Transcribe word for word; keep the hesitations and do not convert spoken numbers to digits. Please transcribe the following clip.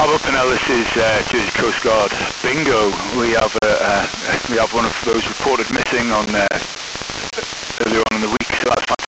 I'm up in Ellis is uh, Jersey Coast Guard bingo. We have uh, uh, we have one of those reported missing on uh, earlier on in the week, so that's